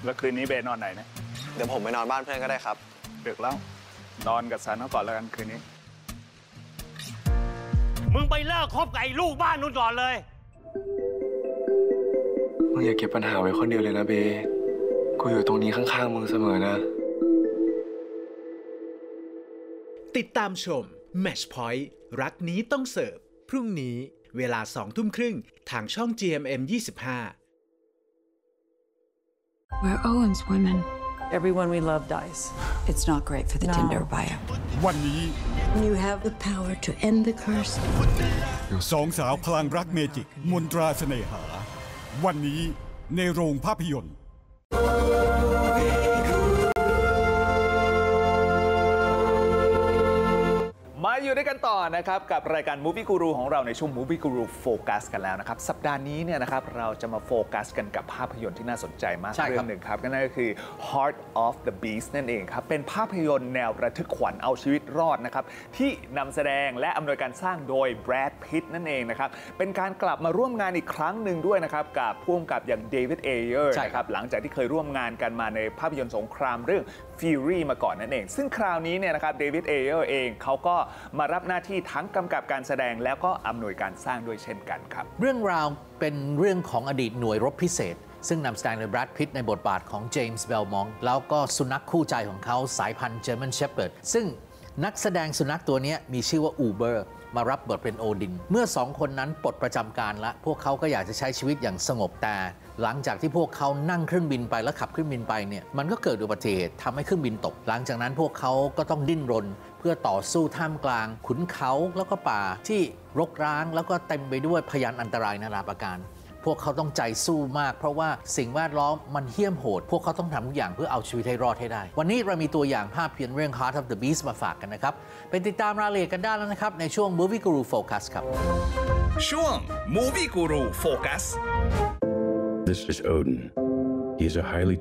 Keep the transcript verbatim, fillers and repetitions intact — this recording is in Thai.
แล้วคืนนี้เบนนอนไหนเนี่ยเดี๋ยวผมไปนอนบ้านเพื่อนก็ได้ครับดึกแล้วนอนกับซันเขาก่อนแล้วกันคืนนี้มึงไปเลิกคบกับไอ้ลูกบ้านนู้นก่อนเลยมึงอย่าเก็บปัญหาไว้คนเดียวเลยนะเบกูอยู่ตรงนี้ข้างๆมึงเสมอนะติดตามชม Match Point รักนี้ต้องเสิร์ฟพรุ่งนี้เวลาสองทุ่มครึ่งทางช่อง จี เอ็ม เอ็ม ยี่สิบห้า We're Owen's women. Everyone we love dies. It's not great for the no. Tinder bio. วันนี้ You have the power to end the curse. สองสาวพลังรักเมจิกมนตราเสน่หาวันนี้ในโรงภาพยนตร์มาอยู่ด้วยกันต่อนะครับกับรายการ Movie Guru ของเราในช่วง Movie Guru Focus กันแล้วนะครับสัปดาห์นี้เนี่ยนะครับเราจะมาโฟกัสกันกับภาพยนตร์ที่น่าสนใจมากเรื่องหนึ่งครับนั่นก็คือ Heart of the Beast นั่นเองครับเป็นภาพยนตร์แนวระทึกขวัญเอาชีวิตรอดนะครับที่นำแสดงและอำนวยการสร้างโดย Brad Pitt นั่นเองนะครับเป็นการกลับมาร่วมงานอีกครั้งหนึ่งด้วยนะครับกับผู้กำกับอย่าง David Ayer นะครับหลังจากที่เคยร่วมงานกันมาในภาพยนตร์สงครามเรื่อง Fury มาก่อนนั่นเองซึ่งคราวนี้เนี่ยนะครับ David Ayer เองเขาก็มารับหน้าที่ทั้งกำกับการแสดงแล้วก็อำนวยการสร้างด้วยเช่นกันครับเรื่องราวเป็นเรื่องของอดีตหน่วยรบพิเศษซึ่งนำแสดงโดย Brad Pitt ในบทบาทของ James Belmont แล้วก็สุนัขคู่ใจของเขาสายพันธุ์ German Shepherd ซึ่งนักแสดงสุนัขตัวนี้มีชื่อว่า Uber มารับบทเป็นโอดินเมื่อสองคนนั้นปลดประจำการแล้วพวกเขาก็อยากจะใช้ชีวิตอย่างสงบแต่หลังจากที่พวกเขานั่งเครื่องบินไปแล้วขับเครื่องบินไปเนี่ยมันก็เกิดอุบัติเหตุทำให้เครื่องบินตกหลังจากนั้นพวกเขาก็ต้องดิ้นรนเพื่อต่อสู้ท่ามกลางขุนเขาแล้วก็ป่าที่รกร้างแล้วก็เต็มไปด้วยพยานอันตรายนานาประการพวกเขาต้องใจสู้มากเพราะว่าสิ่งแวดล้อมมันเหี้ยมโหดพวกเขาต้องทำทุกอย่างเพื่อเอาชีวิตให้รอดให้ได้วันนี้เรามีตัวอย่างภาพยนตร์เรื่อง Heart of the Beast มาฝากกันนะครับไปติดตามรายละเอียดกันได้แล้วนะครับในช่วง Movie Guru Focus ครับช่วง Movie Guru Focus This is Odin. He is a highly